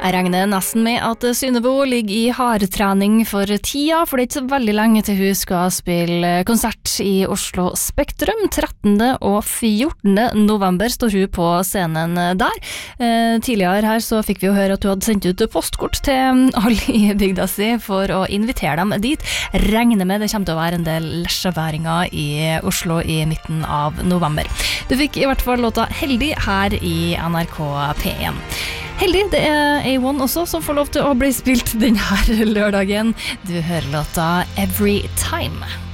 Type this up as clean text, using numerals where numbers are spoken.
Jeg regner nesten med at Synebo ligger i hardtrening for tida, for det er ikke så veldig lenge til hun skal spille konsert i Oslo Spektrum. 13. og 14. november står hun på scenen der. Tidligere her så fikk vi jo høre at hun hadde sendt ut postkort til alle i bygda si for å invitere dem dit. Regner med det kommer til å være en del lesjeværinger i Oslo i midten av november. Du fikk i hvert fall låta Heldig her i NRK P1. Heldig, det er A1 også som får lov til å bli spilt denne lørdagen. Du hører låta Every Time.